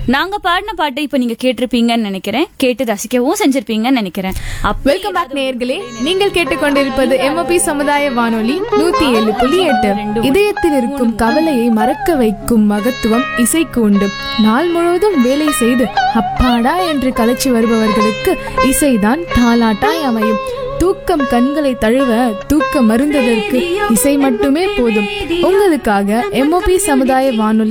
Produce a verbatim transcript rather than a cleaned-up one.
நாங்க பாடின பாட்டை இப்ப நீங்க கேட்டிருப்பீங்கன்னு நினைக்கிறேன், கேட்டு ரசிக்கவும் செஞ்சிருப்பீங்கன்னு நினைக்கிறேன். வெல்கம் பேக் நேயர்களே, நீங்கள் கேட்டுக்கொண்டிருப்பது எம்ஓபி சமுதாய வானொலி நூத்தி ஏழு புள்ளி எட்டு. இதயத்தில் இருக்கும் கவலையை மறக்க வைக்கும் மகத்துவம் இசைக்கு உண்டு. நாள் முழுவதும் வேலை செய்து அப்பாடா என்று கலைச்சி வருபவர்களுக்கு இசைதான் தாலாட்டாய் அமையும். தூக்கம் கண்களை தழுவ தூக்க மருந்ததற்கு இசை மட்டுமே போதும். உங்களுக்காக எம்ஓபி சமுதாய வானொலி